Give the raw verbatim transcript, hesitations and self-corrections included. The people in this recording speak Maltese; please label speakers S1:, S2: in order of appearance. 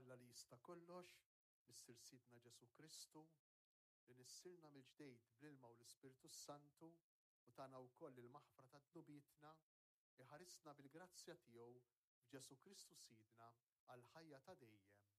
S1: Alla li jista' kollox, li ssir Sidna Ġesu Kristu, li nissirna mill-ġdejt bl-ilma u l-Ispiritu Santu u tagħna wkoll il-maħfra ta' dnubietna, iħarisna bil-grazzja tiegħu f'Ġesu Kristu Sidna għal ħajja ta' dejjem.